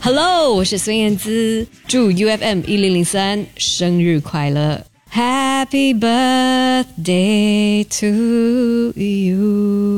Hello， 我是孙燕姿，祝 UFM1003 生日快乐 ，Happy birthday to you。